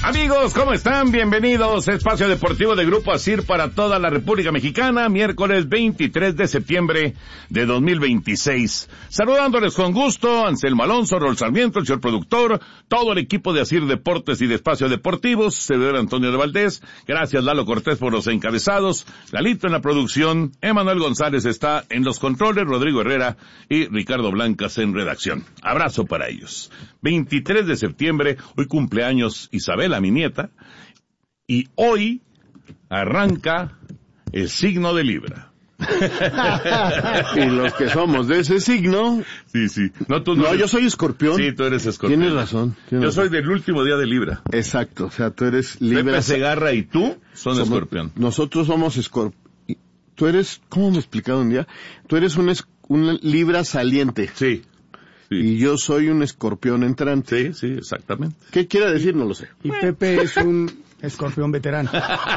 Amigos, ¿cómo están? Bienvenidos. Espacio Deportivo de Grupo ASIR para toda la República Mexicana, miércoles 23 de septiembre de 2026. Saludándoles con gusto, Anselmo Alonso, Raúl Sarmiento, el señor productor, todo el equipo de ASIR Deportes y de Espacio Deportivos, servidor Antonio de Valdés. Gracias, Lalo Cortés, por los encabezados. Lalito en la producción, Emanuel González está en los controles, Rodrigo Herrera y Ricardo Blancas en redacción. Abrazo para ellos. 23 de septiembre, hoy cumpleaños Isabela, mi nieta, y hoy arranca el signo de Libra. Y los que somos de ese signo... Sí. No, yo soy Escorpión. Sí, tú eres Escorpión. Tienes razón. Yo soy del último día de Libra. Exacto, o sea, tú eres Libra. Pepe Segarra y tú son Escorpión. Nosotros somos Escorpión. Tú eres, ¿cómo me explicaron un día? Tú eres un Libra saliente. Sí. Y yo soy un Escorpión entrante. Sí, exactamente. ¿Qué quiere decir? No lo sé. Y Pepe es un Escorpión veterano.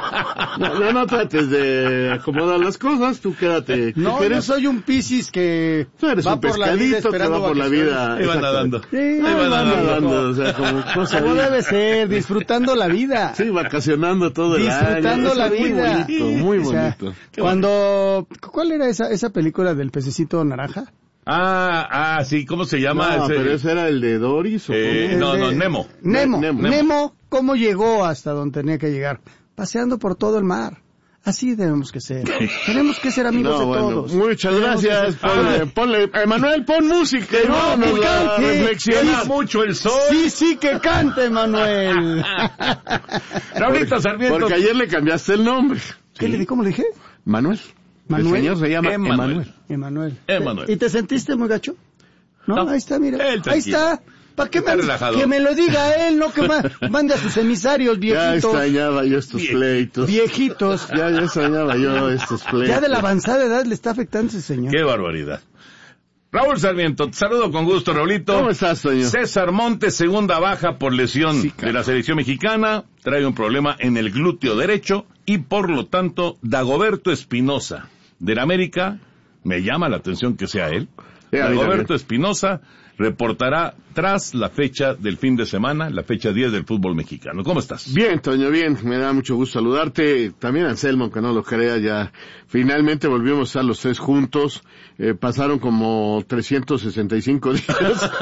No trates de acomodar las cosas, tú quédate. No, yo soy un Piscis que va por la vida esperando va por la vida. Ahí van nadando. Sí, ahí van nadando. O sea, como debe ser, disfrutando la vida. Sí, vacacionando todo el año. Disfrutando la vida. Muy bonito. O sea, ¿cuál era esa película del pececito naranja? Sí, ¿cómo se llama? No, pero ese era el de Doris o Nemo. Nemo, ¿cómo llegó hasta donde tenía que llegar? Paseando por todo el mar. Así debemos que ser. Tenemos que ser amigos de todos. Muchas gracias. Ponle, Emanuel, pon música. Reflexiona mucho el sol. Sí, que cante, Emanuel. Raulito Sarmiento. Porque ayer le cambiaste el nombre. ¿Cómo le dije? Manuel. El señor se llama Emanuel. Emanuel. ¿Y te sentiste muy gacho? No, ahí está, mira. Ahí está. ¿Para qué que me lo diga él, no que mande a sus emisarios viejitos? Ya extrañaba yo estos pleitos. Viejitos. Ya extrañaba yo estos pleitos. Ya de la avanzada edad le está afectando ese señor. Qué barbaridad. Raúl Sarmiento, te saludo con gusto, Raulito. ¿Cómo estás, señor? César Montes, segunda baja por lesión de la selección mexicana, trae un problema en el glúteo derecho y por lo tanto Dagoberto Espinosa del América, me llama la atención que sea él. Dagoberto Espinosa reportará tras la fecha del fin de semana, la fecha 10 del fútbol mexicano. ¿Cómo estás? Bien, Toño, bien. Me da mucho gusto saludarte. También Anselmo, aunque no lo crea, ya finalmente volvimos a estar los tres juntos. Pasaron como 365 días.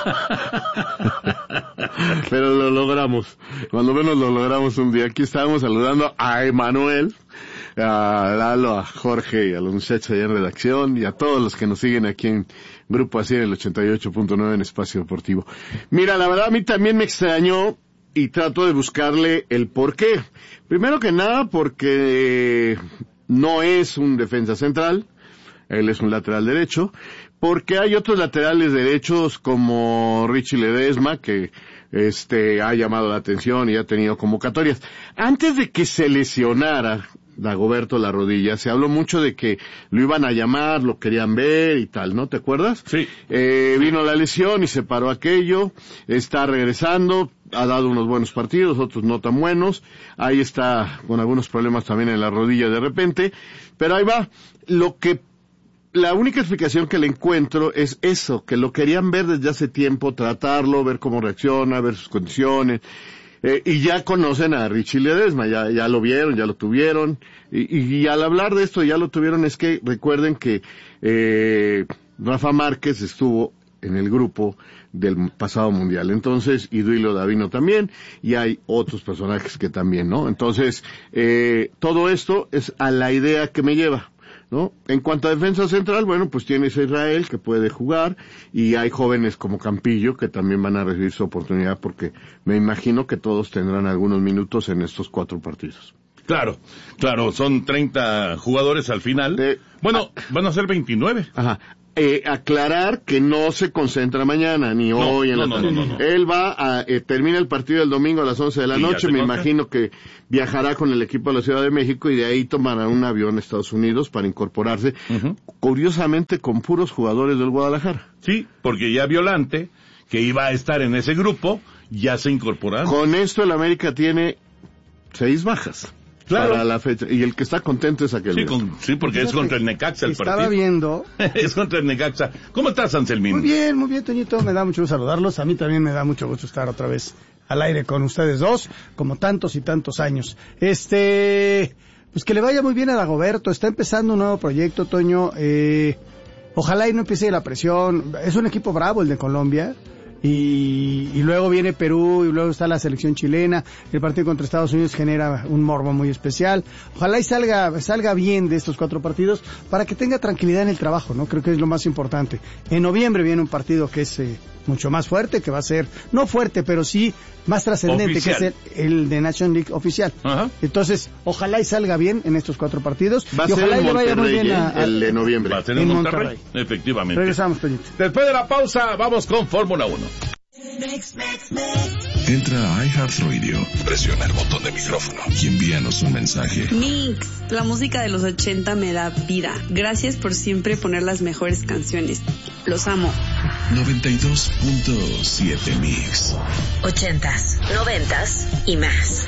Pero lo logramos. Cuando menos lo logramos un día. Aquí estábamos saludando a Emanuel, a Lalo, a Jorge y a los muchachos allá en redacción y a todos los que nos siguen aquí en Grupo ASIR en el 88.9 en Espacio Deportivo. Mira, la verdad a mí también me extrañó y trato de buscarle el porqué. Primero que nada porque no es un defensa central, él es un lateral derecho, porque hay otros laterales derechos como Richie Ledesma que ha llamado la atención y ha tenido convocatorias. Antes de que se lesionara Dagoberto la rodilla, se habló mucho de que lo iban a llamar, lo querían ver y tal, ¿no? ¿Te acuerdas? Sí. Vino la lesión y se paró aquello, está regresando, ha dado unos buenos partidos, otros no tan buenos, ahí está con algunos problemas también en la rodilla de repente, pero ahí va. La única explicación que le encuentro es eso, que lo querían ver desde hace tiempo, tratarlo, ver cómo reacciona, ver sus condiciones. Y ya conocen a Richie Ledesma, ya lo vieron, ya lo tuvieron, y al hablar de esto ya lo tuvieron, es que recuerden que Rafa Márquez estuvo en el grupo del pasado mundial, entonces, y Duilio Davino también, y hay otros personajes que también, ¿no? Entonces, todo esto es a la idea que me lleva, ¿no? En cuanto a defensa central, bueno, pues tienes a Israel que puede jugar y hay jóvenes como Campillo que también van a recibir su oportunidad porque me imagino que todos tendrán algunos minutos en estos 4 partidos. Claro, son 30 jugadores al final. Van a ser 29. Ajá. Aclarar que no se concentra mañana, ni hoy en la tarde. No. Él va termina el partido el domingo a las 11 de la noche, me imagino que viajará con el equipo a la Ciudad de México y de ahí tomará un avión a Estados Unidos para incorporarse, curiosamente con puros jugadores del Guadalajara. Sí, porque ya Violante, que iba a estar en ese grupo, ya se incorporaron. Con esto el América tiene 6 bajas. Claro. Para la fecha. Y el que está contento es aquel. Sí, porque es contra el Necaxa el partido. Estaba viendo. Es contra el Necaxa. ¿Cómo estás, Anselmín? Muy bien, Toñito. Me da mucho gusto saludarlos. A mí también me da mucho gusto estar otra vez al aire con ustedes dos, como tantos y tantos años. Pues que le vaya muy bien a Dagoberto, está empezando un nuevo proyecto, Toño, ojalá y no empiece la presión, es un equipo bravo el de Colombia, y luego viene Perú, y luego está la selección chilena, el partido contra Estados Unidos genera un morbo muy especial, ojalá y salga bien de estos 4 partidos, para que tenga tranquilidad en el trabajo, ¿no? Creo que es lo más importante. En noviembre viene un partido que es mucho más fuerte, que va a ser, no fuerte, pero sí más trascendente, que es el de National League oficial. Ajá. Entonces, ojalá y salga bien en estos 4 partidos. Va a y ojalá ser y le vaya muy bien el de noviembre. Va a ser en Monterrey. Efectivamente. Regresamos, Toñito. Después de la pausa, vamos con Fórmula 1. Entra a iHeartRadio, presiona el botón de micrófono y envíanos un mensaje. Mix, la música de los 80 me da vida. Gracias por siempre poner las mejores canciones. Los amo. 92.7 Mix. 80s, 90s y más.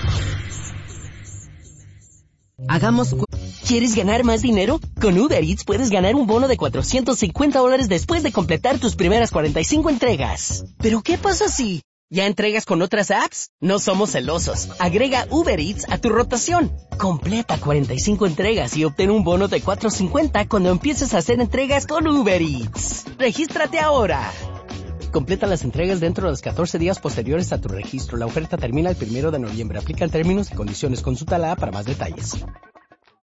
¿Quieres ganar más dinero? Con Uber Eats puedes ganar un bono de $450 después de completar tus primeras 45 entregas. ¿Pero qué pasa si ya entregas con otras apps? No somos celosos. Agrega Uber Eats a tu rotación. Completa 45 entregas y obtén un bono de $450 cuando empieces a hacer entregas con Uber Eats. ¡Regístrate ahora! Completa las entregas dentro de los 14 días posteriores a tu registro. La oferta termina el 1 de noviembre. Aplican términos y condiciones. Consulta la app para más detalles.